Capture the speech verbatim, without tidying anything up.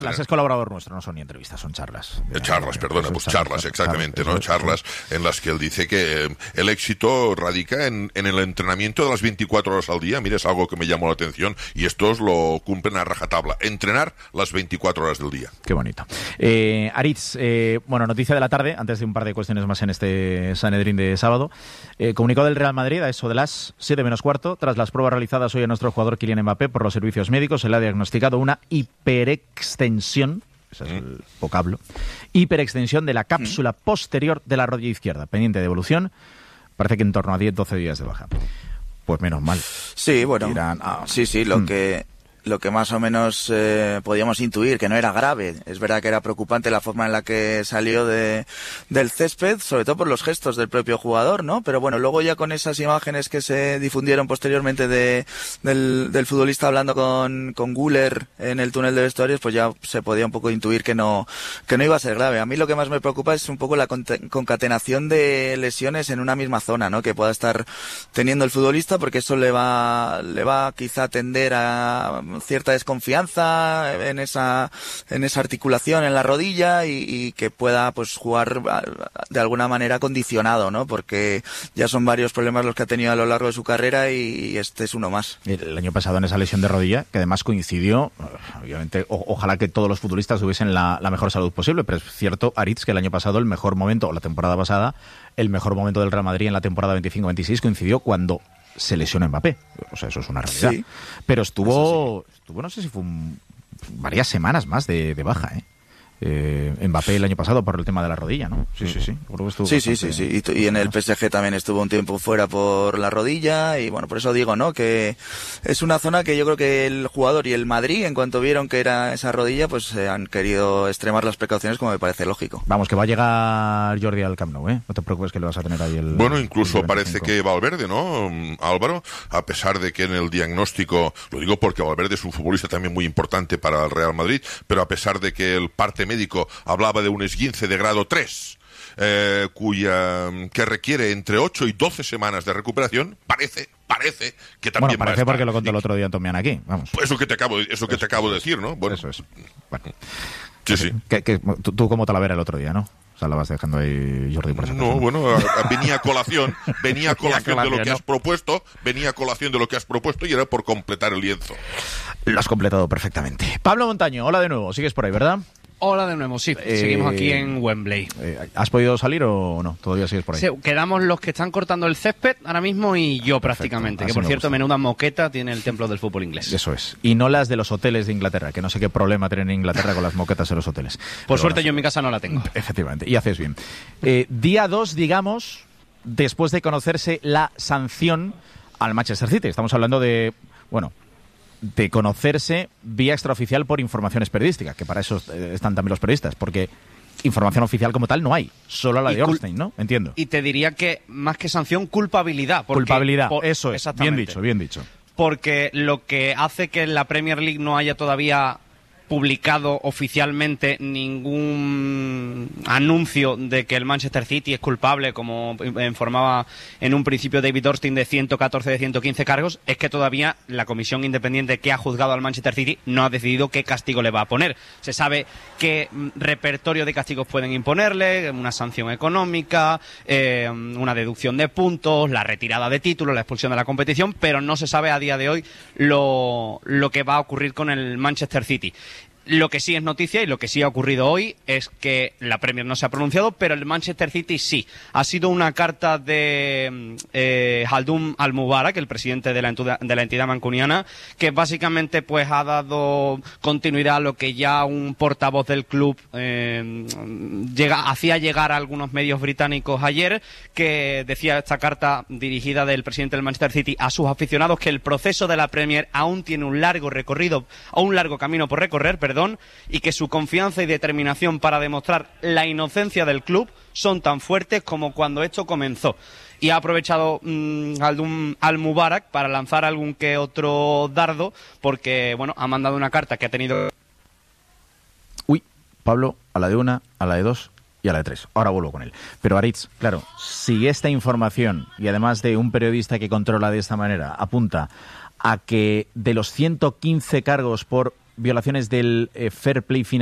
Las es colaborador nuestro, no son ni entrevistas, son charlas. Eh, charlas, perdona, pues charlas, exactamente, ¿no? Charlas en las que él dice que eh, el éxito radica en, en el entrenamiento de las veinticuatro horas al día. Mira, es algo que me llamó la atención y estos lo cumplen a rajatabla. Entrenar las veinticuatro horas del día. Qué bonito. Eh, Aritz, eh, bueno, noticia de la tarde, antes de un par de cuestiones más en este Sanedrín de sábado. Eh, comunicado del Real Madrid a eso de las siete menos cuarto. Tras las pruebas realizadas hoy a nuestro jugador Kylian Mbappé por los servicios médicos, se le ha diagnosticado una hiperextensión Extensión, ese es el vocablo, hiperextensión de la cápsula posterior de la rodilla izquierda, pendiente de evolución, parece que en torno a diez doce días de baja. Pues menos mal. Sí, bueno, Dirán, ah, sí, sí, lo mm. que... lo que más o menos eh, podíamos intuir, que no era grave. Es verdad que era preocupante la forma en la que salió de, del césped, sobre todo por los gestos del propio jugador, ¿no? Pero bueno, luego ya con esas imágenes que se difundieron posteriormente de, del, del futbolista hablando con, con Güler en el túnel de vestuarios, pues ya se podía un poco intuir que no, que no iba a ser grave. A mí lo que más me preocupa es un poco la concatenación de lesiones en una misma zona, ¿no? Que pueda estar teniendo el futbolista, porque eso le va, le va quizá a tender a cierta desconfianza en esa en esa articulación en la rodilla y, y que pueda pues jugar de alguna manera condicionado, ¿no? Porque ya son varios problemas los que ha tenido a lo largo de su carrera y este es uno más. El año pasado en esa lesión de rodilla, que además coincidió, obviamente, o, ojalá que todos los futbolistas tuviesen la, la mejor salud posible, pero es cierto, Aritz, que el año pasado el mejor momento, o la temporada pasada, el mejor momento del Real Madrid en la temporada veinticinco veintiséis coincidió cuando se lesionó Mbappé. O sea, eso es una realidad. Sí. Pero estuvo, sí. estuvo, no sé si fue un, varias semanas más de, de baja, ¿eh? Eh, Mbappé el año pasado por el tema de la rodilla, ¿no? Sí, sí, sí. Creo que estuvo sí, sí, sí, sí. Y, y en el P S G también estuvo un tiempo fuera por la rodilla y bueno, por eso digo, ¿no? Que es una zona que yo creo que el jugador y el Madrid, en cuanto vieron que era esa rodilla, pues eh, han querido extremar las precauciones, como me parece lógico. Vamos, que va a llegar Jordi al Camp Nou, ¿eh? No te preocupes que le vas a tener ahí el... Bueno, incluso el parece que Valverde, ¿no, Álvaro? A pesar de que en el diagnóstico, lo digo porque Valverde es un futbolista también muy importante para el Real Madrid, pero a pesar de que el parte médico hablaba de un esguince de grado tres, eh, cuya que requiere entre ocho y doce semanas de recuperación, parece parece que también bueno, parece va a porque lo contó el otro día Tomián aquí, vamos. Pues eso que te acabo eso que eso, te acabo de eso, decir, ¿no? Bueno, eso es. Bueno. Sí, sí. Que, que, tú, tú como Talavera el otro día, ¿no? O sea, la vas dejando ahí, Jordi, por esa No, cosa. bueno, a, a, venía a colación, venía a colación venía a de lo que ¿no? has propuesto, venía a colación de lo que has propuesto y era por completar el lienzo. Lo has completado perfectamente. Pablo Montaño, hola de nuevo, sigues por ahí, ¿verdad? Hola de nuevo, sí. Eh, Seguimos aquí en Wembley. Eh, ¿Has podido salir o no? ¿Todavía sigues por ahí? Sí, quedamos los que están cortando el césped ahora mismo y yo prácticamente. Que por cierto, menuda moqueta tiene el templo del fútbol inglés. Eso es. Y no las de los hoteles de Inglaterra, que no sé qué problema tienen en Inglaterra con las moquetas en los hoteles. Por Pero suerte bueno, yo en mi casa no la tengo. Efectivamente, y haces bien. Eh, día dos, digamos, después de conocerse la sanción al Manchester City. Estamos hablando de, bueno... de conocerse vía extraoficial por informaciones periodísticas, que para eso están también los periodistas, porque información oficial como tal no hay, solo la de Ornstein, ¿no? Entiendo. Y te diría que más que sanción, culpabilidad. Porque, culpabilidad, por, eso es, bien dicho, bien dicho. Porque lo que hace que en la Premier League no haya todavía publicado oficialmente ningún anuncio de que el Manchester City es culpable, como informaba en un principio David Ornstein, de ciento catorce de ciento quince cargos, es que todavía la comisión independiente que ha juzgado al Manchester City no ha decidido qué castigo le va a poner. Se sabe qué repertorio de castigos pueden imponerle, una sanción económica, eh, una deducción de puntos, la retirada de títulos, la expulsión de la competición, pero no se sabe a día de hoy lo, lo que va a ocurrir con el Manchester City. Lo que sí es noticia y lo que sí ha ocurrido hoy es que la Premier no se ha pronunciado, pero el Manchester City sí. Ha sido una carta de eh, Khaldoon Al-Mubarak, el presidente de la, entidad, de la entidad mancuniana, que básicamente pues ha dado continuidad a lo que ya un portavoz del club eh, llega, hacía llegar a algunos medios británicos ayer, que decía esta carta dirigida del presidente del Manchester City a sus aficionados que el proceso de la Premier aún tiene un largo recorrido, o un largo camino por recorrer, perdón, y que su confianza y determinación para demostrar la inocencia del club son tan fuertes como cuando esto comenzó. Y ha aprovechado mmm, Khaldoon Al-Mubarak para lanzar algún que otro dardo, porque bueno, ha mandado una carta que ha tenido... Uy, Pablo, a la de una, a la de dos y a la de tres. Ahora vuelvo con él. Pero Aritz, claro, si esta información, y además de un periodista que controla de esta manera, apunta a que de los ciento quince cargos por violaciones del eh, fair play financiero